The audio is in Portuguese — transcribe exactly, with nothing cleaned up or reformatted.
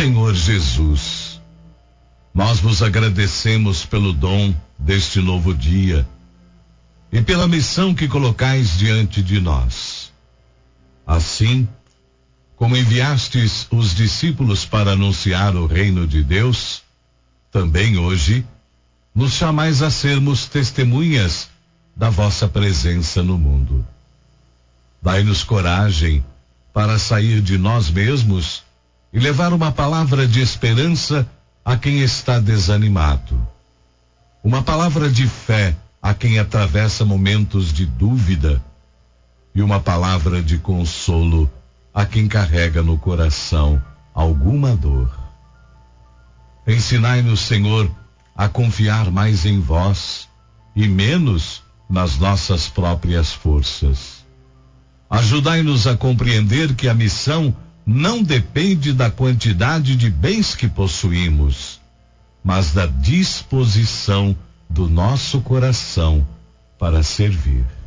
Senhor Jesus, nós vos agradecemos pelo dom deste novo dia e pela missão que colocais diante de nós. Assim, como enviastes os discípulos para anunciar o reino de Deus, também hoje nos chamais a sermos testemunhas da vossa presença no mundo. Dai-nos coragem para sair de nós mesmos e levar uma palavra de esperança a quem está desanimado. Uma palavra de fé a quem atravessa momentos de dúvida e uma palavra de consolo a quem carrega no coração alguma dor. Ensinai-nos, Senhor, a confiar mais em vós e menos nas nossas próprias forças. Ajudai-nos a compreender que a missão não depende da quantidade de bens que possuímos, mas da disposição do nosso coração para servir.